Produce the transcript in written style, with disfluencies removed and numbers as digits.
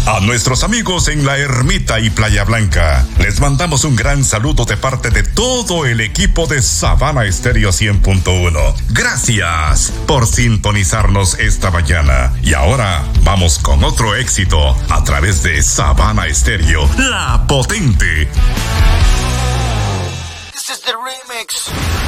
A nuestros amigos en La Ermita y Playa Blanca, les mandamos un gran saludo de parte de todo el equipo de Sabana Estéreo 100.1. Gracias por sintonizarnos esta mañana. Y ahora vamos con otro éxito a través de Sabana Estéreo, la potente. This is the remix.